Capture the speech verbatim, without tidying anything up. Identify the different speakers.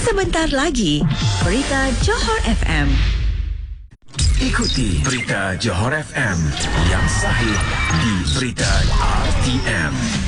Speaker 1: Sebentar lagi, Berita Johor F M.
Speaker 2: Ikuti Berita Johor F M yang sahih di Berita R T M.